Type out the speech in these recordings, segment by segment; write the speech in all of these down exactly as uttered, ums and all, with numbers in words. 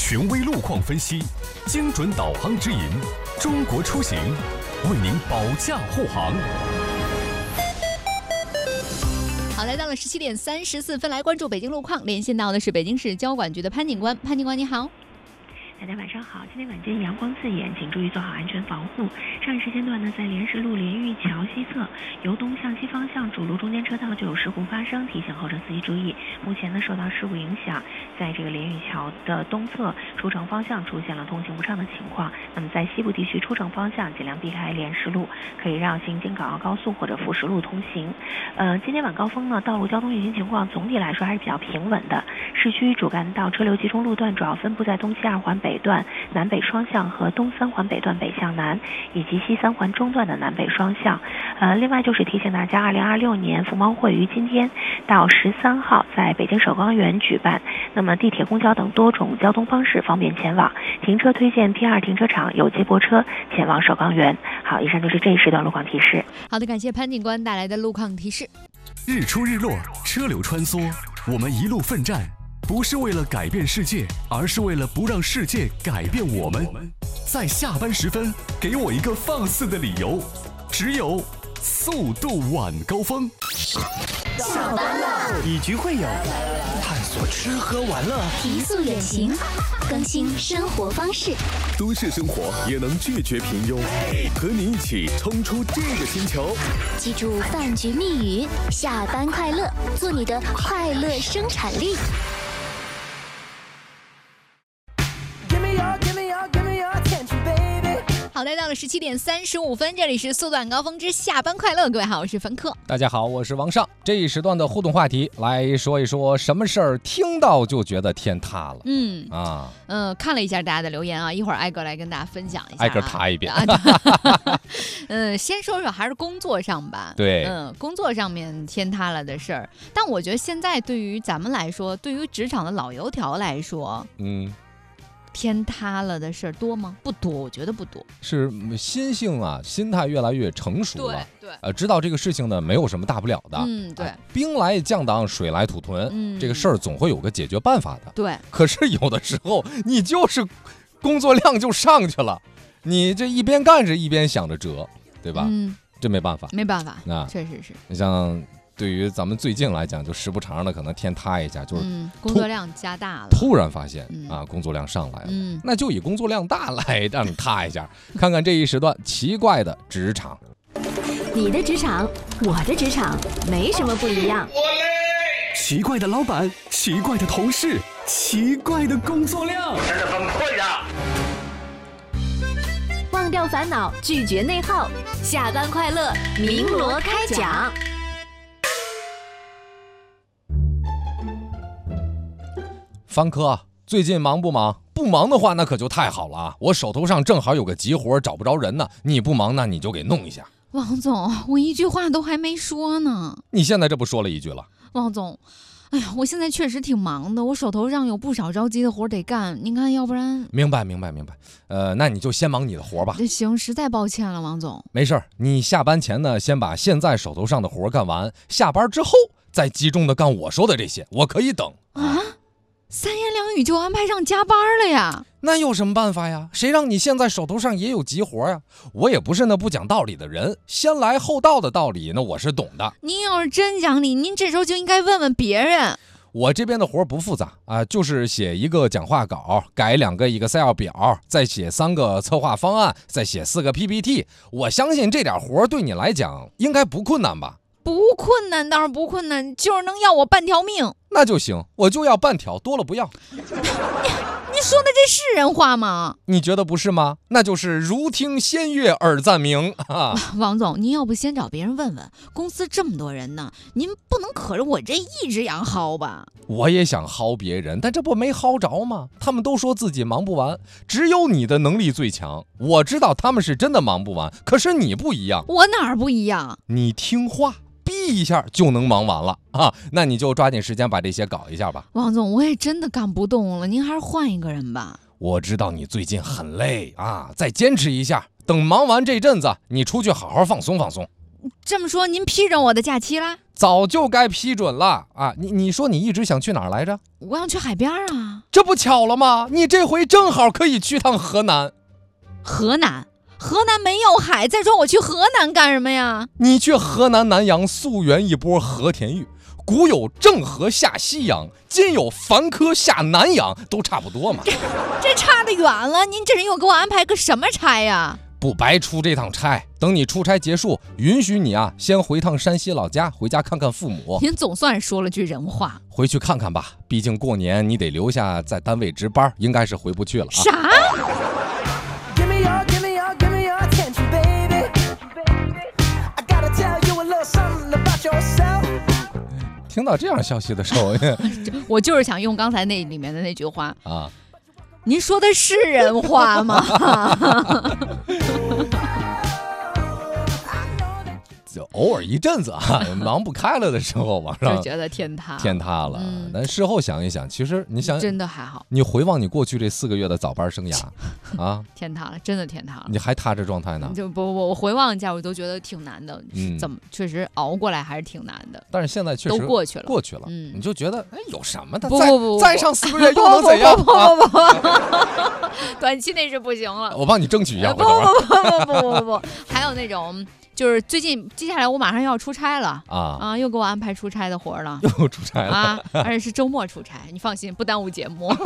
权威路况分析，精准导航指引，中国出行为您保驾护航。 好，来到了十七点三十四分，来关注北京路况。连线到的是北京市交管局的潘警官，潘警官你好。 大家晚上好，今天晚间阳光刺眼，请注意做好安全防护。上一时间段呢，在莲石路莲玉桥西侧由东向西方向主路中间车道就有事故发生，提醒后车司机注意。目前呢，受到事故影响，在这个莲玉桥的东侧出城方向出现了通行不畅的情况。那么在西部地区出城方向尽量避开莲石路，可以让行经港澳高速或者富石路通行。呃，今天晚高峰呢，道路交通运行情况总体来说还是比较平稳的。市区主干道车流集中路段主要分布在东西二环北段南北双向和东三环北段北向南，以及西三环中段的南北双向。呃，另外就是提醒大家，二零二六年福猫会于今天到十三号在北京首钢园举办。那么地铁、公交等多种交通方式方便前往，停车推荐 P 二 停车场有接驳车前往首钢园。好，以上就是这一时段路况提示。 好的，感谢潘警官带来的路况提示。 日出日落，车流穿梭，我们一路奋战。不是为了改变世界，而是为了不让世界改变我们。在下班时分，给我一个放肆的理由，只有速度晚高峰。 下班了， 以局会友，探索吃喝玩乐， 提速远行，更新生活方式。 都市生活也能拒绝平庸，和你一起冲出这个星球。 记住饭局密语：下班快乐，做你的快乐生产力。 好，来到了十七点三十五分，这里是速度晚高峰之下班快乐。各位好，我是凡客。 大家好，我是王尚。这一时段的互动话题，来说一说什么事儿听到就觉得天塌了。 嗯啊， 嗯、呃，看了一下大家的留言啊，一会儿挨个来跟大家分享一下、啊， 挨个塌一遍。 嗯，先说说还是工作上吧。 对， 嗯，工作上面天塌了的事儿，但我觉得现在对于咱们来说，对于职场的老油条来说，嗯。天塌了的事儿多吗？不多，我觉得不多。 是心性啊，心态越来越成熟了。 对对， 呃，知道这个事情呢，没有什么大不了的。 嗯，对。 啊、兵来将挡，水来土屯，嗯，这个事儿总会有个解决办法的。 对。 可是有的时候，你就是工作量就上去了，你这一边干着一边想着折，对吧？嗯，这没办法。 没办法。 那确实是。 你像。对于咱们最近来讲，就时不常的可能天塌一下，就是、 嗯、工作量加大了， 突然发现、 嗯、 啊，工作量上来了、 嗯， 那就以工作量大来让你塌一下，看看这一时段奇怪的职场。 你的职场，我的职场，没什么不一样。 奇怪的老板，奇怪的同事，奇怪的工作量， 真的崩溃呀！ 忘掉烦恼，拒绝内耗，下班快乐，鸣锣开讲。 方科，最近忙不忙？不忙的话，那可就太好了啊！我手头上正好有个急活，找不着人呢。你不忙，那你就给弄一下。 王总，我一句话都还没说呢。 你现在这不说了一句了？ 王总，哎呀，我现在确实挺忙的，我手头上有不少着急的活得干。您看，要不然…… 明白，明白，明白。呃，那你就先忙你的活吧。 行，实在抱歉了，王总。 没事儿，你下班前呢，先把现在手头上的活干完，下班之后再集中的干我说的这些，我可以等啊。三言两语就安排上加班了呀？ 那有什么办法呀？谁让你现在手头上也有急活呀？我也不是那不讲道理的人，先来后到的道理，那我是懂的。 您要是真讲理，您这时候就应该问问别人。 我这边的活不复杂啊、呃，就是写一个讲话稿，改两个 Excel 表，再写三个策划方案，再写四个 P P T。我相信这点活对你来讲应该不困难吧？ 不困难，当然不困难，就是能要我半条命。 那就行，我就要半条，多了不要。 你你说的这是人话吗？ 你觉得不是吗？那就是如听仙乐耳暂明啊！ 王总，您要不先找别人问问，公司这么多人呢，您不能可着我这一只羊薅吧？ 我也想薅别人，但这不没薅着吗？他们都说自己忙不完，只有你的能力最强。我知道他们是真的忙不完，可是你不一样。 我哪儿不一样？ 你听话。逼一下就能忙完了啊！那你就抓紧时间把这些搞一下吧。 王总，我也真的干不动了，您还是换一个人吧。 我知道你最近很累啊，再坚持一下，等忙完这阵子，你出去好好放松放松。 这么说，您批准我的假期啦？ 早就该批准了啊！你你说你一直想去哪儿来着？ 我想去海边啊。 这不巧了吗？你这回正好可以去趟河南。 河南？河南没有海，再说我去河南干什么呀？ 你去河南南阳溯源一波和田玉。古有郑和下西洋，今有樊柯下南洋，都差不多嘛。 这, 这差得远了，您这人又给我安排个什么差呀？ 不白出这趟差，等你出差结束，允许你啊先回趟山西老家，回家看看父母。 您总算说了句人话， 回去看看吧，毕竟过年你得留下在单位值班，应该是回不去了啊。 啥？ 听到这样消息的时候， 我就是想用刚才那里面的那句话啊， 您说的是人话吗？ 就偶尔一阵子啊，忙不开了的时候，往上就觉得天塌天塌了。嗯、但事后想一想，其实你想， 真的还好。 你回望你过去这四个月的早班生涯，啊， 天塌了，真的天塌了。 你还塌着状态呢？ 就不不，我回望一下，我都觉得挺难的。嗯，怎么确实熬过来还是挺难的。 但是现在确实都过去了， 过去了。嗯，你就觉得哎，有什么的？ 不不不， 再上四个月又能怎样？ 不不不不，短期内是不行了。 我帮你争取一下。 不不不不不不不，还有那种。就是最近接下来我马上要出差了啊啊，又给我安排出差的活了， 又出差了啊，而且是周末出差，你放心，不耽误节目。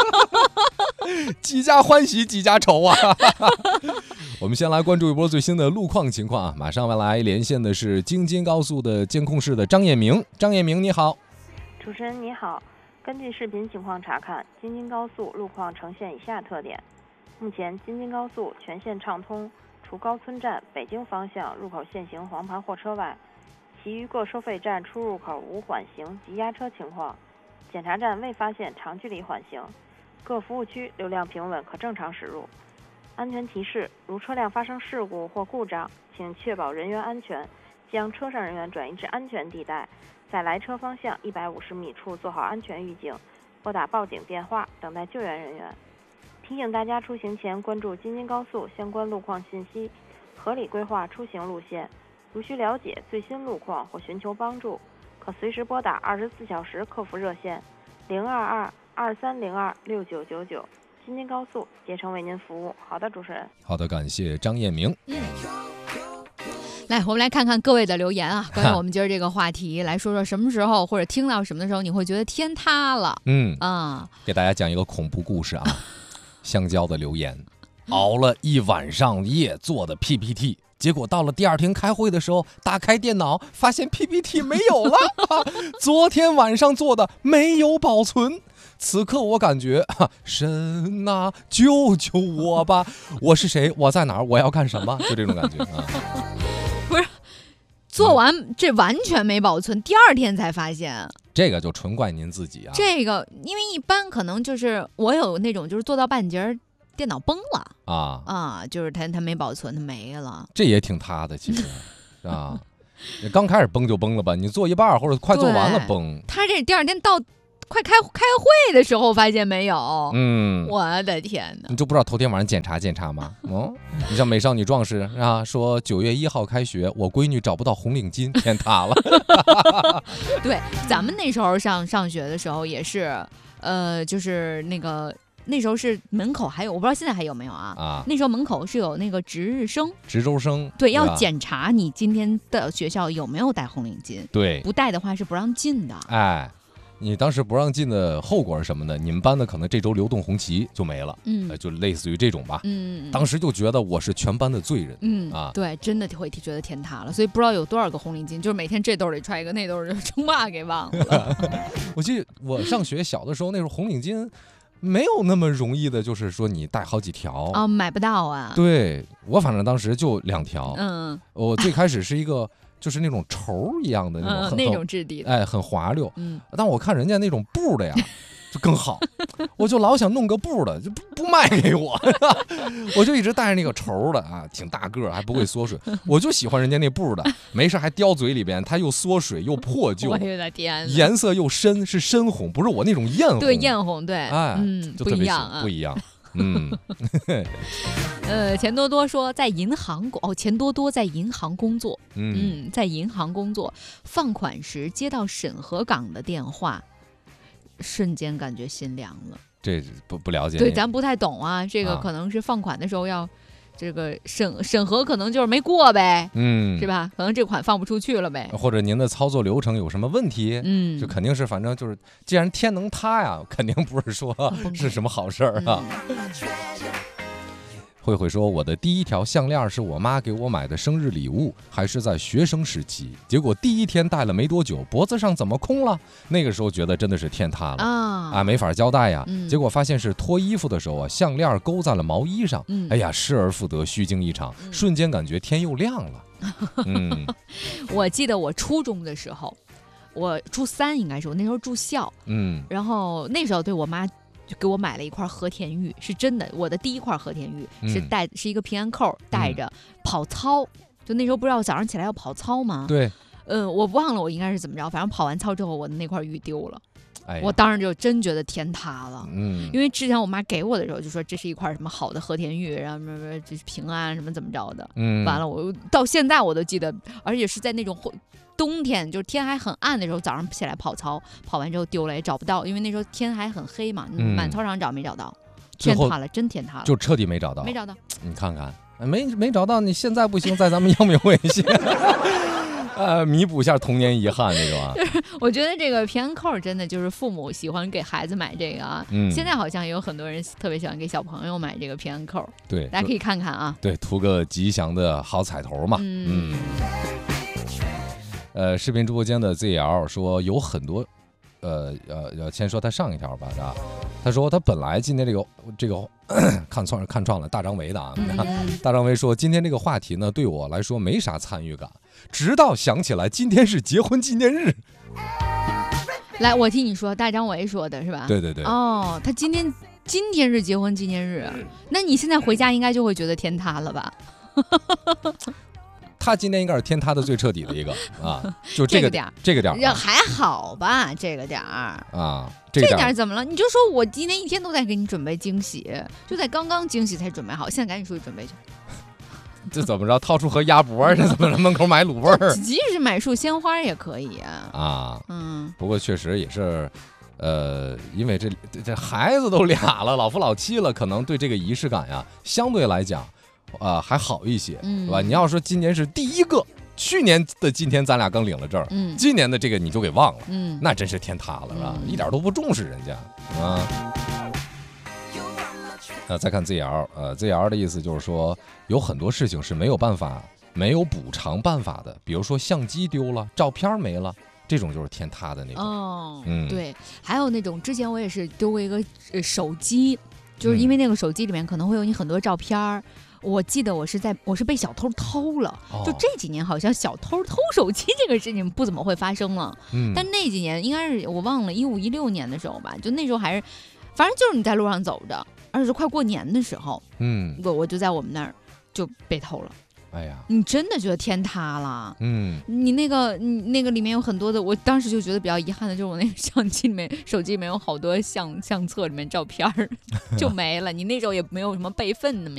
几家欢喜几家愁啊！我们先来关注一波最新的路况情况啊，马上来连线的是京津高速的监控室的张彦明，张彦明你好。 主持人你好，根据视频情况查看，京津高速路况呈现以下特点：目前京津高速全线畅通。除高村站北京方向入口限行黄牌货车外，其余各收费站出入口无缓行及压车情况，检查站未发现长距离缓行，各服务区流量平稳，可正常驶入。安全提示：如车辆发生事故或故障，请确保人员安全，将车上人员转移至安全地带，在来车方向一百五十米处做好安全预警，拨打报警电话等待救援人员。提醒大家出行前关注京津高速相关路况信息，合理规划出行路线。如需了解最新路况或寻求帮助，可随时拨打二十四小时客服热线零二二二三零二六九九九。京津高速竭诚为您服务。好的，主持人。 好的，感谢张彦明。 嗯。来，我们来看看各位的留言啊，关于我们今儿这个话题，来说说什么时候或者听到什么的时候，你会觉得天塌了？嗯啊，给大家讲一个恐怖故事啊。香蕉的留言，熬了一晚上夜做的 P P T， 结果到了第二天开会的时候，打开电脑发现 P P T 没有了，昨天晚上做的没有保存。此刻我感觉，神啊，救救我吧！我是谁？我在哪儿？我要干什么？就这种感觉啊。 不是，做完、嗯、这完全没保存，第二天才发现。 这个就纯怪您自己啊！ 这个因为一般可能就是我有那种就是做到半截电脑崩了啊啊，就是它它没保存，它没了。 这也挺塌的，其实啊，刚开始崩就崩了吧？你做一半或者快做完了崩。 他这第二天到快开开会的时候发现没有，嗯，我的天哪！ 你就不知道头天晚上检查检查吗？哦，你像美少女壮士啊，说九月一号开学，我闺女找不到红领巾，天塌了。 对，咱们那时候上上学的时候也是，呃，就是那个那时候是门口还有，我不知道现在还有没有啊？啊，那时候门口是有那个值日生、 值周生， 对，要检查你今天的学校有没有带红领巾， 对， 不带的话是不让进的。 哎。你当时不让进的后果是什么呢？你们班的可能这周流动红旗就没了，嗯，呃、就类似于这种吧，嗯，当时就觉得我是全班的罪人，嗯啊， 对，真的会觉得天塌了，所以不知道有多少个红领巾，就是每天这兜里揣一个，那兜里称霸给忘了。 我记得我上学小的时候，那时候红领巾没有那么容易的，就是说你带好几条哦，买不到啊。 对，我反正当时就两条，嗯，我最开始是一个。就是那种绸一样的那种、 嗯、那种质地的， 哎，很滑溜。嗯，但我看人家那种布的呀，就更好。我就老想弄个布的，就不不卖给我，我就一直带着那个绸的啊，挺大个，还不会缩水。我就喜欢人家那布的，没事还叼嘴里边，它又缩水又破旧， 我有点天， 颜色又深，是深红，不是我那种艳红。 对，艳红，对， 哎， 嗯，不一样啊， 不一样。 嗯， 呃，钱多多说在银行工哦，钱多多在银行工作， 嗯嗯，在银行工作，放款时接到审核岗的电话，瞬间感觉心凉了。 这不不了解， 对，咱不太懂啊，这个啊可能是放款的时候要。这个审审核可能就是没过呗， 嗯， 是吧？可能这款放不出去了呗， 或者您的操作流程有什么问题？ 嗯， 就肯定是，反正就是，既然天能塌呀，肯定不是说是什么好事儿啊。嗯慧慧说，我的第一条项链是我妈给我买的生日礼物，还是在学生时期，结果第一天戴了没多久，脖子上怎么空了？那个时候觉得真的是天塌了啊，啊没法交代呀、嗯、结果发现是脱衣服的时候啊，项链勾在了毛衣上、嗯、哎呀，失而复得，虚惊一场、嗯、瞬间感觉天又亮了。嗯， 我记得我初中的时候，我初三应该是我那时候住校，嗯，然后那时候对我妈就给我买了一块和田玉，是真的，我的第一块和田玉、嗯、是带是一个平安扣，带着跑操、嗯、就那时候不知道早上起来要跑操吗？ 对， 呃，我忘了我应该是怎么着，反正跑完操之后我的那块玉丢了。 哎、 我当时就真觉得天塌了， 嗯， 因为之前我妈给我的时候就说这是一块什么好的和田玉，然后什么就是平安什么怎么着的，嗯，完了我到现在我都记得，而且是在那种冬天，就是天还很暗的时候，早上起来跑操，跑完之后丢了也找不到，因为那时候天还很黑嘛，嗯、满操场找没找到，天塌了，真天塌了， 就彻底没找到， 没找到。 你看看，没没找到，你现在不行，在咱们央美微信。呃，弥补一下童年遗憾，这个啊， 我觉得这个平安扣真的就是父母喜欢给孩子买这个啊。嗯，现在好像也有很多人特别喜欢给小朋友买这个平安扣。 对， 大家可以看看啊。 对，图个吉祥的好彩头嘛。嗯。嗯呃，视频直播间的 Z L 说有很多，呃呃，先说他上一条吧，啊，他说他本来今天这个这个看错看撞了大张伟的啊，嗯、大张伟说今天这个话题呢对我来说没啥参与感。直到想起来今天是结婚纪念日， 来，我替你说，大张伟说的是吧？ 对对对。 哦，他今天今天是结婚纪念日，那你现在回家应该就会觉得天塌了吧？ 他今天应该是天塌的最彻底的一个啊，就这个点儿，这个点儿、啊、 还好吧？这个点儿啊， 这点儿怎么了？你就说我今天一天都在给你准备惊喜，就在刚刚惊喜才准备好，现在赶紧出去准备去。 这怎么着？掏出盒鸭脖，这怎么着？门口买卤味儿？ 即使买束鲜花也可以啊。 啊，嗯。不过确实也是，呃，因为这这孩子都俩了，老夫老妻了，可能对这个仪式感呀，相对来讲，呃，还好一些，嗯，对吧？你要说今年是第一个，去年的今天咱俩刚领了证，嗯，今年的这个你就给忘了，嗯，那真是天塌了，是吧？嗯、一点都不重视人家啊。呃，再看 Z L， 呃 ，Z L 的意思就是说，有很多事情是没有办法、没有补偿办法的，比如说相机丢了、照片没了，这种就是天塌的那种。 哦，嗯，对，还有那种之前我也是丢过一个、呃、手机，就是因为那个手机里面可能会有你很多照片、嗯、我记得我是在我是被小偷偷了、哦，就这几年好像小偷偷手机这个事情不怎么会发生了，嗯，但那几年应该是我忘了一五一六年的时候吧，就那时候还是，反正就是你在路上走着。而且是快过年的时候，嗯，我我就在我们那儿就被偷了。 哎呀， 你真的觉得天塌了？嗯，你那个你那个里面有很多的，我当时就觉得比较遗憾的就是我那个相机里面、手机里面有好多相相册里面照片就没了。你那时候也没有什么备份那么